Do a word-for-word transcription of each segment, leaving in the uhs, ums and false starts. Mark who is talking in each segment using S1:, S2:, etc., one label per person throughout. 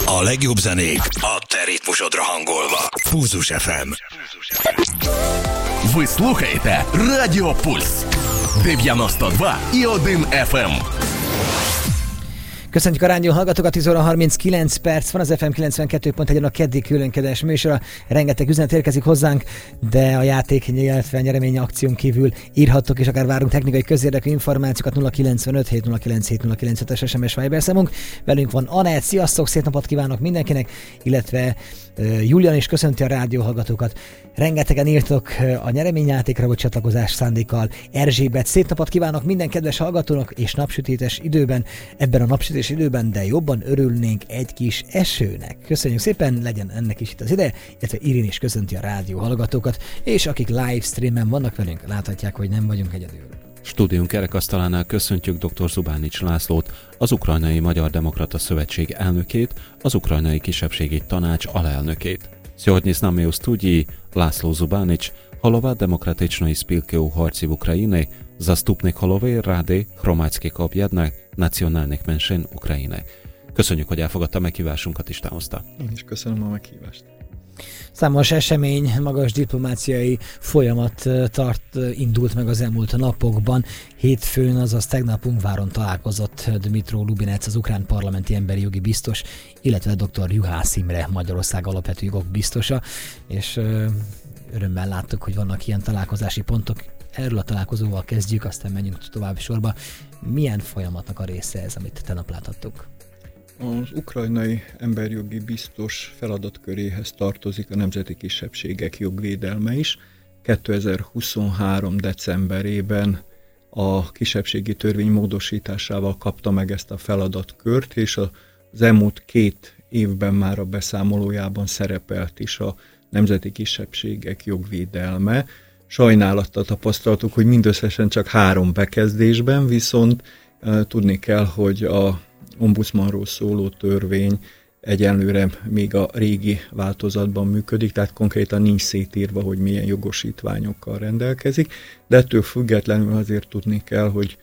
S1: A legjobb zenék a te ritmusodra hangolva. Pulzus еф ем.
S2: Ви слухаєте Радіо Пульс дев'яносто два і один еф ем.
S3: Köszöntjük a rádió hallgatókat, tíz óra harminckilenc perc van, az ef em kilencvenkettő pont egy a keddi különkedés műsora. Rengeteg üzenet érkezik hozzánk, de a játék, illetve nyeremény akción kívül írhattok, és akár várunk technikai közérdekű információkat. Nulla kilencvenöt hét nulla kilenc hét nulla kilenc öt es es em es Viber számunk. Velünk van Anett, sziasztok, szép napot kívánok mindenkinek, illetve uh, Julian is köszönti a rádió hallgatókat. Rengetegen írtok uh, a nyereményjátékra, vagy csatlakozás szándékkal. Erzsébet, szép napot kívánok minden kedves hallgatónak, és napsütétes időben, ebben a napsütés időben, de jobban örülnénk egy kis esőnek. Köszönjük szépen, legyen ennek is itt az ideje, illetve Irin is köszönti a rádió hallgatókat, és akik livestreamen vannak velünk, láthatják, hogy nem vagyunk egyedül.
S4: Stúdiónk kerekasztalánál köszöntjük dr. Zubánics Lászlót, az Ukrajnai Magyar Demokrata Szövetség elnökét, az Ukrajnai Kisebbségi Tanács alelnökét. Сьогодні з нами у студії László Zubánics, голова Демократичної спілки угорців України, заступник голови Ради громадських об'єднань національних меншин України. Köszönjük, hogy elfogadta meghívásunkat és távozta.
S5: Én is köszönöm a meghívást.
S3: Számos esemény, magas diplomáciai folyamat tart, indult meg az elmúlt napokban. Hétfőn, azaz tegnap Ungváron találkozott Dmytro Lubinec, az ukrán parlamenti emberi jogi biztos, illetve dr. Juhász Imre, Magyarország alapvető jogok biztosa, és örömmel láttuk, hogy vannak ilyen találkozási pontok. Erről a találkozóval kezdjük, aztán menjünk tovább sorba. Milyen folyamatnak a része ez, amit tegnap láthattuk?
S5: Az ukrajnai emberjogi biztos feladatköréhez tartozik a nemzeti kisebbségek jogvédelme is. kétezer-huszonhárom. decemberében a kisebbségi törvény módosításával kapta meg ezt a feladatkört, és az elmúlt két évben már a beszámolójában szerepelt is a nemzeti kisebbségek jogvédelme. Sajnálattal tapasztaltuk, hogy mindösszesen csak három bekezdésben, viszont e, tudni kell, hogy a ombudsmanról szóló törvény egyenlőre még a régi változatban működik, tehát konkrétan nincs szétírva, hogy milyen jogosítványokkal rendelkezik, de ettől függetlenül azért tudni kell, hogy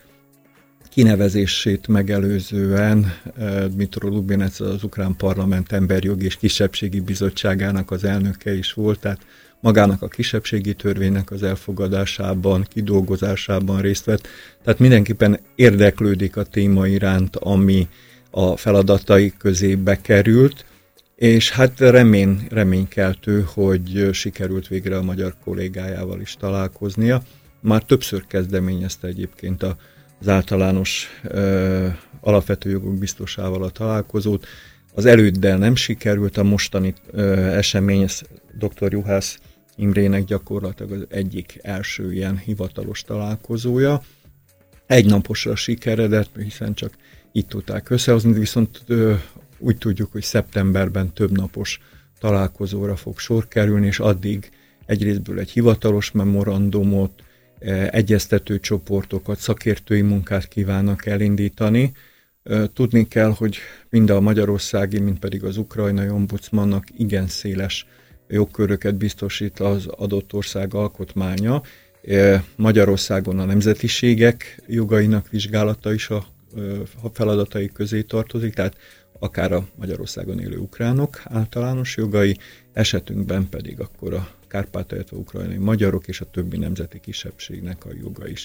S5: kinevezését megelőzően Dmytro Lubinec az ukrán parlament emberjogi és kisebbségi bizottságának az elnöke is volt, tehát magának a kisebbségi törvénynek az elfogadásában, kidolgozásában részt vett. Tehát mindenképpen érdeklődik a téma iránt, ami a feladatai közé bekerült, és hát remény, reménykeltő, hogy sikerült végre a magyar kollégájával is találkoznia. Már többször kezdeményezte egyébként az általános ö, alapvető jogok biztosával a találkozót. Az előddel nem sikerült, a mostani ö, esemény, dr. Juhász Imrének gyakorlatilag az egyik első ilyen hivatalos találkozója. Egy naposra sikeredett, hiszen csak itt tudták összehozni, viszont ö, úgy tudjuk, hogy szeptemberben több napos találkozóra fog sor kerülni, és addig egyrésztből egy hivatalos memorandumot, egyeztető csoportokat, szakértői munkát kívánnak elindítani. Tudni kell, hogy mind a magyarországi, mind pedig az ukrajnai ombudsmannak igen széles jogköröket biztosít az adott ország alkotmánya. Magyarországon a nemzetiségek jogainak vizsgálata is a feladatai közé tartozik, tehát akár a Magyarországon élő ukránok általános jogai, esetünkben pedig akkor a Kárpátaljai, illetve ukrajnai magyarok és a többi nemzeti kisebbségnek a joga is.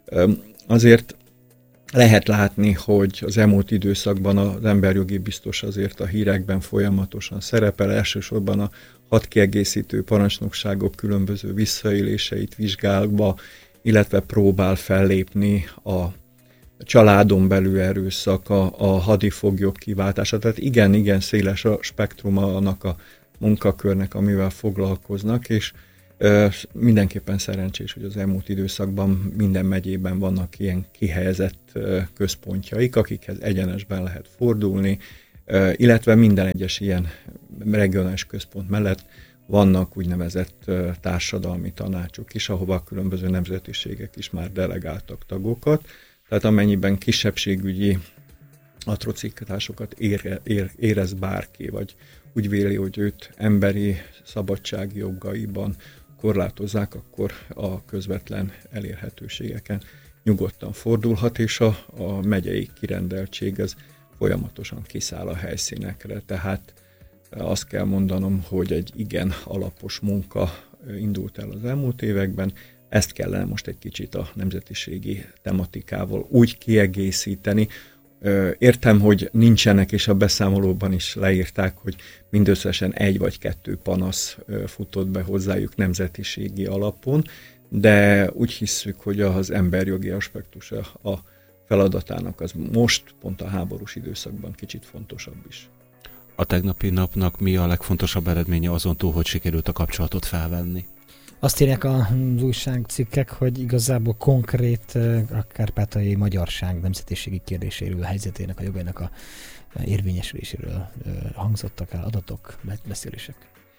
S5: Azért lehet látni, hogy az elmúlt időszakban az emberjogi biztos azért a hírekben folyamatosan szerepel, elsősorban a hadkiegészítő parancsnokságok különböző visszaéléseit vizsgálva, illetve próbál fellépni a családon belül erőszak, a, a hadifoglyok kiváltása. Tehát igen, igen széles a spektruma annak a munkakörnek, amivel foglalkoznak, és ö, mindenképpen szerencsés, hogy az elmúlt időszakban minden megyében vannak ilyen kihelyezett ö, központjaik, akikhez egyenesben lehet fordulni, ö, illetve minden egyes ilyen regionális központ mellett vannak úgynevezett ö, társadalmi tanácsok is, ahova a különböző nemzetiségek is már delegáltak tagokat. Tehát amennyiben kisebbségügyi atrocitásokat ére, ér, érez bárki, vagy úgy véli, hogy őt emberi szabadsági jogaiban korlátozzák, akkor a közvetlen elérhetőségeken nyugodtan fordulhat, és a, a megyei kirendeltség ez folyamatosan kiszáll a helyszínekre. Tehát azt kell mondanom, hogy egy igen alapos munka indult el az elmúlt években, ezt kellene most egy kicsit a nemzetiségi tematikával úgy kiegészíteni. Értem, hogy nincsenek, és a beszámolóban is leírták, hogy mindösszesen egy vagy kettő panasz futott be hozzájuk nemzetiségi alapon, de úgy hisszük, hogy az emberjogi aspektusa a feladatának az most, pont a háborús időszakban kicsit fontosabb is.
S4: A tegnapi napnak mi a legfontosabb eredménye azon túl, hogy sikerült a kapcsolatot felvenni?
S3: Azt írják az újságcikkek, hogy igazából konkrét a kárpátaljai magyarság nemzetiségi kérdéséről, a helyzetének, a jogainak a érvényesüléséről hangzottak el adatok, beszélések.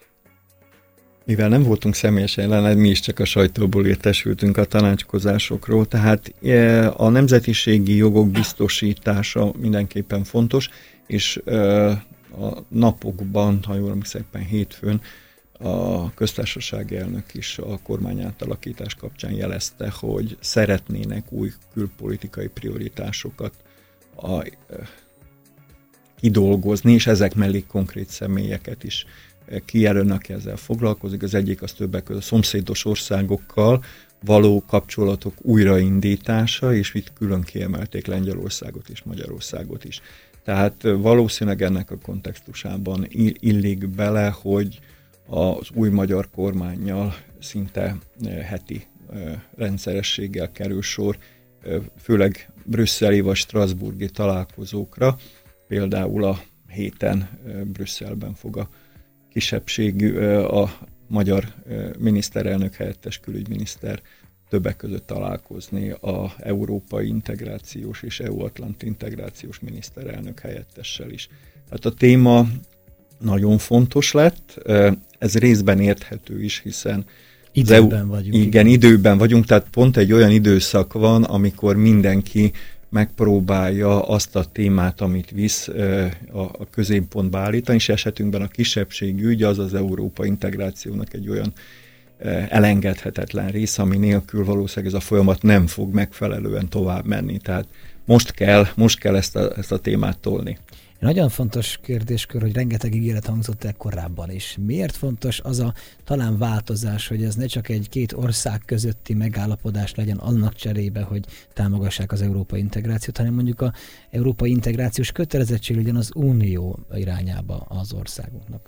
S5: Mivel nem voltunk személyesen jelen, mi is csak a sajtóból értesültünk a tanácskozásokról, tehát a nemzetiségi jogok biztosítása mindenképpen fontos, és a napokban, ha jól emlékszem, hétfőn a köztársasági elnök is a kormány átalakítás kapcsán jelezte, hogy szeretnének új külpolitikai prioritásokat a, kidolgozni, és ezek mellé konkrét személyeket is kijelölni, aki ezzel foglalkozik. Az egyik az többek között a szomszédos országokkal való kapcsolatok újraindítása, és itt külön kiemelték Lengyelországot és Magyarországot is. Tehát valószínűleg ennek a kontextusában illik bele, hogy az új magyar kormánnyal szinte heti rendszerességgel kerül sor, főleg brüsszeli vagy strasbourgi találkozókra. Például a héten Brüsszelben fog a kisebbségű, a magyar miniszterelnök helyettes külügyminiszter többek között találkozni a európai integrációs és é u-atlanti integrációs miniszterelnök helyettessel is. Tehát a téma nagyon fontos lett, ez részben érthető is, hiszen
S3: időben é u, vagyunk.
S5: Igen, igen, időben vagyunk, tehát pont egy olyan időszak van, amikor mindenki megpróbálja azt a témát, amit visz, a középpontba állítani, és esetünkben a kisebbségi ügy az az európai integrációnak egy olyan elengedhetetlen része, ami nélkül valószínűleg ez a folyamat nem fog megfelelően tovább menni. Tehát most kell, most kell ezt a, ezt a témát tolni.
S3: Nagyon fontos kérdéskör, hogy rengeteg ígéret hangzott el korábban is. Miért fontos az a talán változás, hogy ez ne csak egy két ország közötti megállapodás legyen annak cserébe, hogy támogassák az európai integrációt, hanem mondjuk az európai integrációs kötelezettség legyen az unió irányába az országunknak?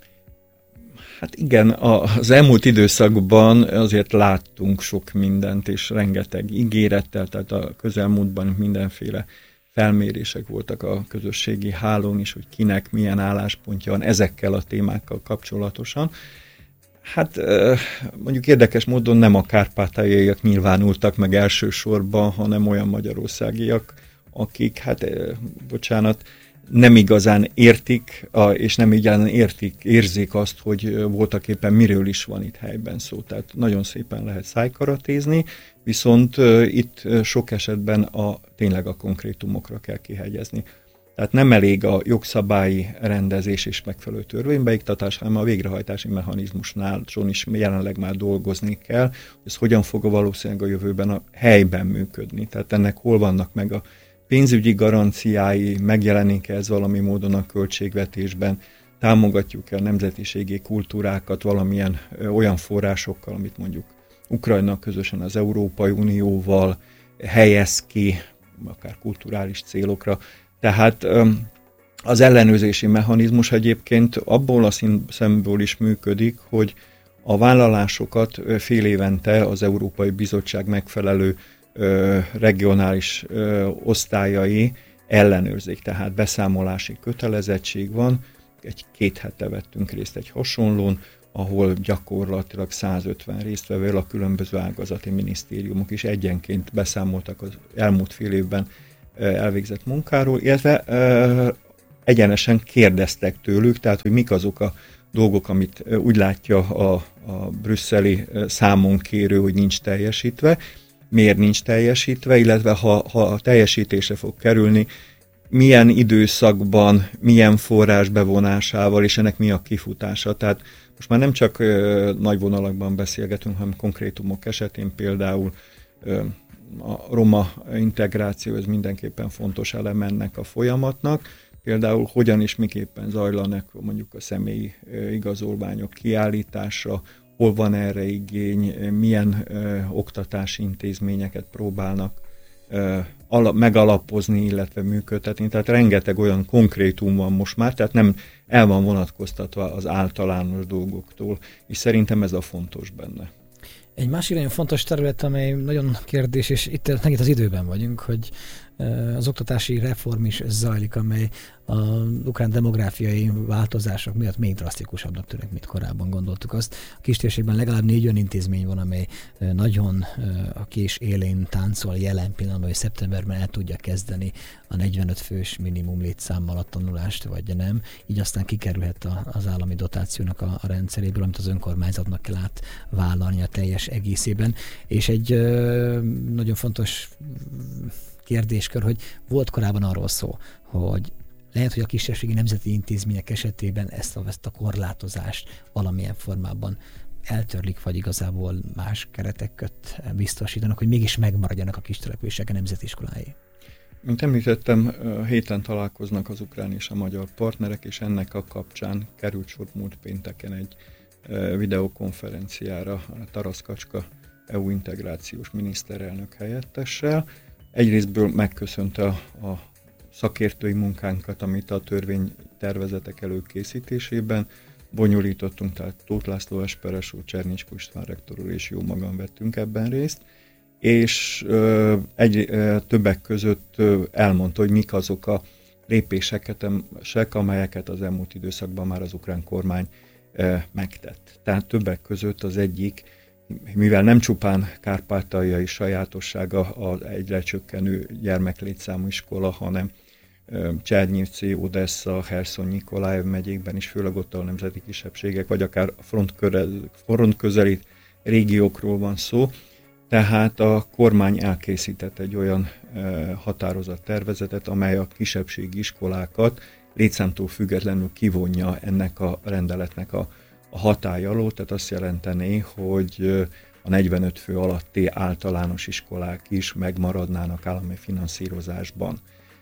S5: Hát igen, az elmúlt időszakban azért láttunk sok mindent, és rengeteg ígérettel, tehát a közelmúltban mindenféle felmérések voltak a közösségi hálón is, hogy kinek milyen álláspontja van ezekkel a témákkal kapcsolatosan. Hát mondjuk érdekes módon nem a kárpátaljaiak nyilvánultak meg elsősorban, hanem olyan magyarországiak, akik, hát bocsánat, nem igazán értik, és nem igazán értik, érzik azt, hogy voltak éppen miről is van itt helyben szó. Tehát nagyon szépen lehet szájkaratézni, viszont itt sok esetben a, tényleg a konkrétumokra kell kihegyezni. Tehát nem elég a jogszabályi rendezés és megfelelő törvénybeiktatás, hanem a végrehajtási mechanizmusnál is jelenleg már dolgozni kell, hogy ez hogyan fog a valószínűleg a jövőben a helyben működni. Tehát ennek hol vannak meg a pénzügyi garanciái, megjelenik ez valami módon a költségvetésben, támogatjuk-e a nemzetiségi kultúrákat valamilyen ö, olyan forrásokkal, amit mondjuk Ukrajna közösen az Európai Unióval helyez ki, akár kulturális célokra. Tehát ö, az ellenőrzési mechanizmus egyébként abból a szemből is működik, hogy a vállalásokat fél évente az Európai Bizottság megfelelő Ö, regionális ö, osztályai ellenőrzik, tehát beszámolási kötelezettség van. Egy két hete vettünk részt egy hasonlón, ahol gyakorlatilag százötven résztvevővel a különböző ágazati minisztériumok is egyenként beszámoltak az elmúlt fél évben ö, elvégzett munkáról, illetve ö, egyenesen kérdeztek tőlük, tehát hogy mik azok a dolgok, amit ö, úgy látja a, a brüsszeli ö, számonkérő, hogy nincs teljesítve, miért nincs teljesítve, illetve ha, ha a teljesítésre fog kerülni, milyen időszakban, milyen forrás bevonásával, és ennek mi a kifutása. Tehát most már nem csak ö, nagy vonalakban beszélgetünk, hanem konkrétumok esetén például ö, a roma integráció, ez mindenképpen fontos elem ennek a folyamatnak. például hogyan és miképpen zajlanak mondjuk a személyi igazolványok kiállítása, hol van erre igény, milyen ö, oktatási intézményeket próbálnak ö, ala, megalapozni, illetve működtetni. Tehát rengeteg olyan konkrétum van most már, tehát nem el van vonatkoztatva az általános dolgoktól, és szerintem ez a fontos benne.
S3: Egy másik nagyon fontos terület, amely nagyon kérdés, és itt megint az időben vagyunk, hogy az oktatási reform is zajlik, amely az ukrán demográfiai változások miatt még drasztikusabbnak tűnik, mint korábban gondoltuk azt. A kistérségben legalább négy olyan intézmény van, amely nagyon a kés élén táncol jelen pillanatban, hogy szeptemberben el tudja kezdeni a negyvenöt fős minimum létszámmal a tanulást, vagy nem. Így aztán kikerülhet az állami dotációnak a, a rendszeréből, amit az önkormányzatnak kell átvállalni a teljes egészében. És egy ö, nagyon fontos kérdéskör, hogy volt korábban arról szó, hogy lehet, hogy a kisebbségi nemzeti intézmények esetében ezt a, ezt a korlátozást valamilyen formában eltörlik, vagy igazából más keretek között biztosítanak, hogy mégis megmaradjanak a kis települések a nemzetiskolái.
S5: Mint említettem, héten találkoznak az ukrán és a magyar partnerek, és ennek a kapcsán került sor múlt pénteken egy videokonferenciára Tarasz Kacska é u integrációs miniszterelnök helyettessel. Egyrésztből megköszönte a, a szakértői munkánkat, amit a törvénytervezetek előkészítésében bonyolítottunk, tehát Tóth László esperes úr, Csernicskó István rektor úr és jó magam vettünk ebben részt, és ö, egy, ö, többek között ö, elmondta, hogy mik azok a lépéseket, amelyeket az elmúlt időszakban már az ukrán kormány ö, megtett. Tehát többek között az egyik, mivel nem csupán kárpátaljai sajátossága az egyre csökkenő gyermeklétszámú iskola, hanem Csernyivci, Odessa, Herszon, Nyikolajev megyékben is, főleg ott a nemzeti kisebbségek, vagy akár front, front közeli régiókról van szó. Tehát a kormány elkészített egy olyan határozattervezetet, amely a kisebbségi iskolákat létszámtól függetlenül kivonja ennek a rendeletnek a a hatály alól, tehát azt jelenteni, hogy a negyvenöt fő alatti általános iskolák is megmaradnának állami finanszírozásban.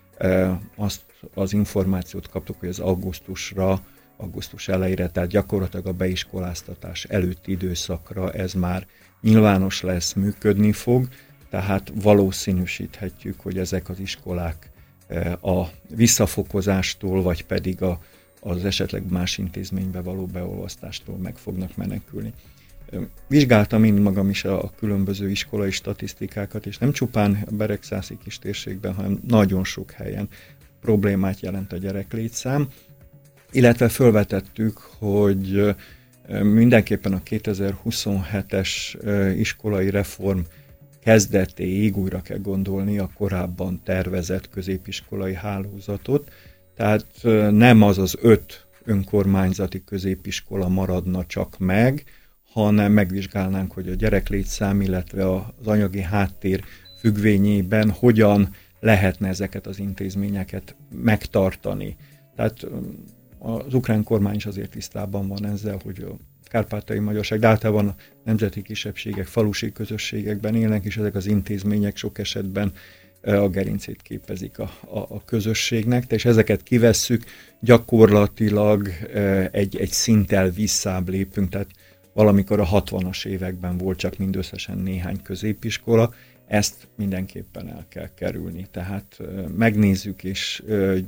S5: Azt az információt kaptuk, hogy az augusztusra, augusztus elejére, tehát gyakorlatilag a beiskoláztatás előtti időszakra ez már nyilvános lesz, működni fog, tehát valószínűsíthetjük, hogy ezek az iskolák a visszafokozástól, vagy pedig a az esetleg más intézménybe való beolvasztástól meg fognak menekülni. Vizsgáltam én magam is a különböző iskolai statisztikákat, és nem csupán a beregszászi kistérségben, hanem nagyon sok helyen problémát jelent a gyereklétszám, illetve felvetettük, hogy mindenképpen a kétezer-huszonhetes iskolai reform kezdetéig újra kell gondolni a korábban tervezett középiskolai hálózatot, tehát nem az az öt önkormányzati középiskola maradna csak meg, hanem megvizsgálnánk, hogy a gyereklétszám, illetve az anyagi háttér függvényében hogyan lehetne ezeket az intézményeket megtartani. Tehát az ukrán kormány is azért tisztában van ezzel, hogy a kárpátaljai magyarság, de általában a nemzeti kisebbségek, falusi közösségekben élnek, és ezek az intézmények sok esetben a gerincét képezik a, a, a közösségnek, és ezeket kivesszük, gyakorlatilag egy, egy szinttel visszább lépünk, tehát valamikor a hatvanas években volt csak mindösszesen néhány középiskola, ezt mindenképpen el kell kerülni. Tehát megnézzük, és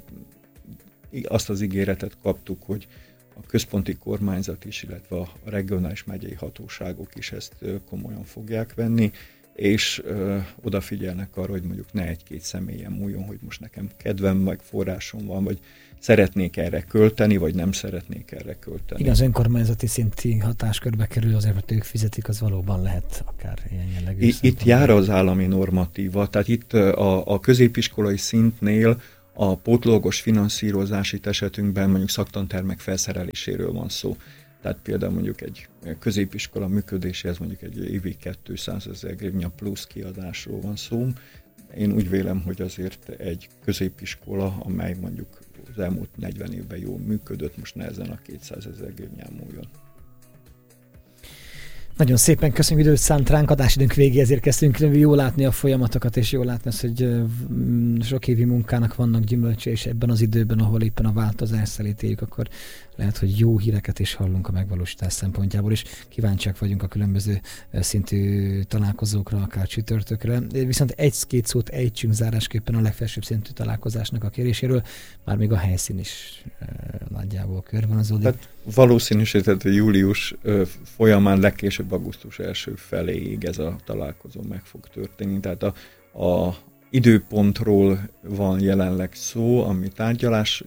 S5: azt az ígéretet kaptuk, hogy a központi kormányzat is, illetve a regionális megyei hatóságok is ezt komolyan fogják venni, és ö, odafigyelnek arra, hogy mondjuk ne egy-két személyen múljon, hogy most nekem kedvem, vagy forrásom van, vagy szeretnék erre költeni, vagy nem szeretnék erre költeni. Igen,
S3: az önkormányzati szinti hatáskörbe kerül, azért, mert ők fizetik, az valóban lehet akár ilyen jellegű.
S5: Itt, itt jár az állami normatíva, tehát itt a, a középiskolai szintnél a pótlólagos finanszírozási esetünkben mondjuk szaktantermek felszereléséről van szó. Tehát például mondjuk egy középiskola működéséhez mondjuk egy évi kétszázezer grivnya plusz kiadásról van szó. Én úgy vélem, hogy azért egy középiskola, amely mondjuk az elmúlt negyven évben jól működött, most nehezen a kétszázezer grivnyán múljon.
S3: Nagyon szépen köszönjük, időt szánt ránk, adásidőnk végéhez érkeztünk. Jó látni a folyamatokat, és jó látni azt, hogy sok évi munkának vannak gyümölcse, és ebben az időben, ahol éppen a változás szelét éljük, akkor lehet, hogy jó híreket is hallunk a megvalósítás szempontjából, és kíváncsiak vagyunk a különböző szintű találkozókra, akár csütörtökre. Viszont egy-két szót ejtsünk zárásképpen a legfelsőbb szintű találkozásnak a kéréséről, már még a helyszín is nagyjából körvonalazódik.
S5: Tehát valószínűsíthető július folyamán legkésőbb augusztus első feléig ez a találkozó meg fog történni. Tehát a, a időpontról van jelenleg szó, ami tárgyalás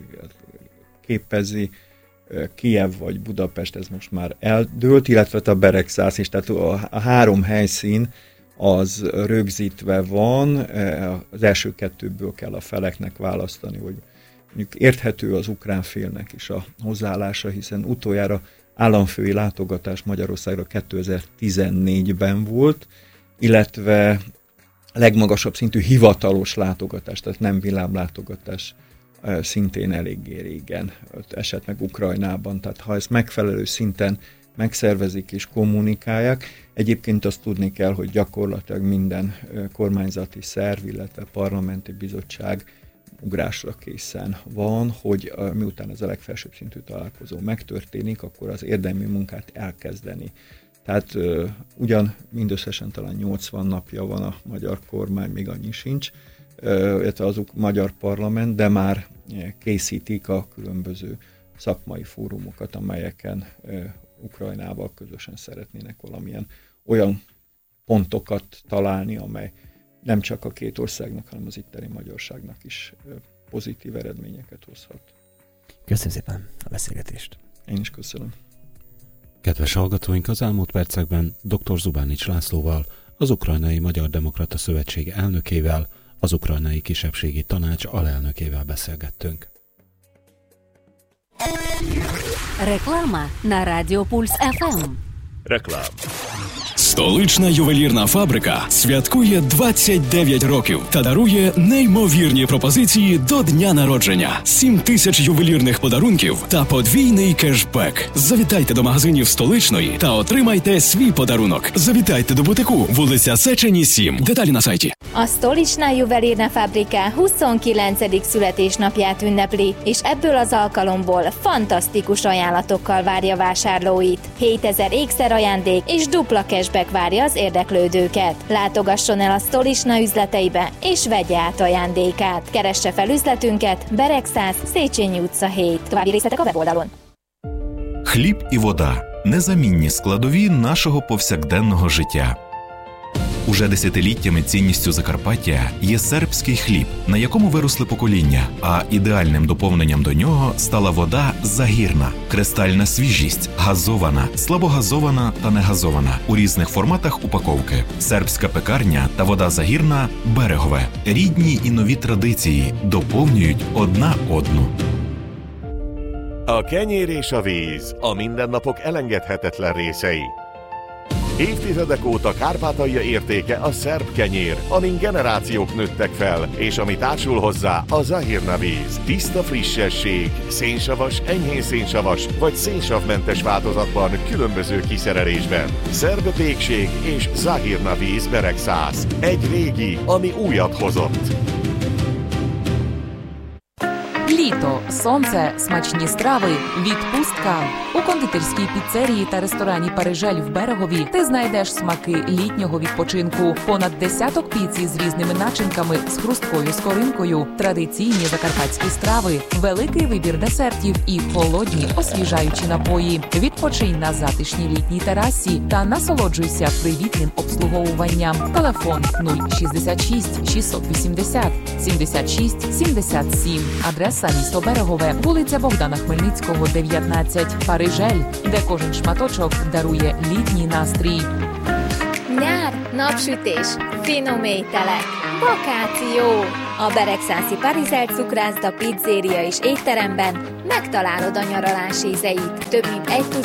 S5: képezi, Kijev vagy Budapest, ez most már eldőlt, illetve a Beregszász is, tehát a, a három helyszín az rögzítve van, az első kettőből kell a feleknek választani, hogy mondjuk érthető az ukrán félnek is a hozzáállása, hiszen utoljára államfői látogatás Magyarországra kétezer-tizennégyben volt, illetve legmagasabb szintű hivatalos látogatás, tehát nem villámlátogatás szintén eléggé régen esett meg Ukrajnában. Tehát ha ezt megfelelő szinten megszervezik és kommunikálják, egyébként azt tudni kell, hogy gyakorlatilag minden kormányzati szerv, illetve parlamenti bizottság ugrásra készen van, hogy miután ez a legfelsőbb szintű találkozó megtörténik, akkor az érdemi munkát elkezdeni. Tehát uh, ugyan mindösszesen talán nyolcvan napja van a magyar kormány, még annyi sincs, uh, illetve az magyar parlament, de már készítik a különböző szakmai fórumokat, amelyeken uh, Ukrajnával közösen szeretnének valamilyen olyan pontokat találni, amely nem csak a két országnak, hanem az itteni magyarságnak is uh, pozitív eredményeket hozhat.
S3: Köszönöm szépen a beszélgetést.
S5: Én is köszönöm.
S4: Kedves hallgatóink, az elmúlt percekben dr. Zubánics Lászlóval, az Ukrajnai Magyar Demokrata Szövetség elnökével, az Ukrajnai Kisebbségi Tanács alelnökével beszélgettünk.
S6: Реклама на Радіо Пульс еф ем.
S1: Реклама.
S2: Столична ювелірна фабрика святкує двадцять дев'ять років та дарує неймовірні пропозиції до дня народження. сім тисяч ювелірних подарунків та подвійний кешбек. Завітайте до магазинів Столичної та отримайте свій подарунок. Завітайте до бутику, вулиця Сечені, сім. Деталі на сайті.
S7: A Stolična Juvelírna Fabrika huszonkilencedik születésnapját ünnepli, és ebből az alkalomból fantasztikus ajánlatokkal várja vásárlóit. hétezer ékszerajándék és dupla cashback várja az érdeklődőket. Látogasson el a Stolična üzleteibe, és vegye át ajándékát. Keresse fel üzletünket, Beregszász, Széchenyi utca hét. További részletek a weboldalon.
S8: Хліб і вода – незамінні складові нашого повсякденного життя. Уже десятиліттями цінністю Закарпаття є сербський хліб, на якому виросли покоління, а ідеальним доповненням до нього стала вода Загірна. Кристальна свіжість, газована, слабогазована та негазована у різних форматах упаковки. Сербська пекарня та вода Загірна – Берегове. Рідні і нові традиції доповнюють одна одну.
S1: A kenyér és a víz a mindennapok elengedhetetlen részei. Évtizedek óta Kárpátalja értéke a szerb kenyér, amin generációk nőttek fel, és ami társul hozzá a Zahirna víz. Tiszta frissesség, szénsavas, enyhén szénsavas vagy szénsavmentes változatban, különböző kiszerelésben. Szerb pékség és Zahirna víz Beregszász. Egy régi, ami újat hozott.
S9: Літо, сонце, смачні страви, відпустка. У кондитерській піцерії та ресторані «Парижель» в Берегові ти знайдеш смаки літнього відпочинку. Понад десяток піц з різними начинками, з хрусткою скоринкою, традиційні закарпатські страви, великий вибір десертів і холодні освіжаючі напої. Відпочинь на затишній літній терасі та насолоджуйся привітним обслуговуванням. Телефон нуль шістдесят шість шістсот вісімдесят сімдесят шість сімдесят сім. Адреса місто Берегове, вулиця Богдана Хмельницького, дев'ятнадцять. Парижель, де кожен шматочок дарує літній настрій.
S7: Nyár, napsütés, finom ételek, vakáció! A beregszászi Parizelt cukrászda, pizzéria és étteremben megtalálod a nyaralás ízeit. Több mint egy tucat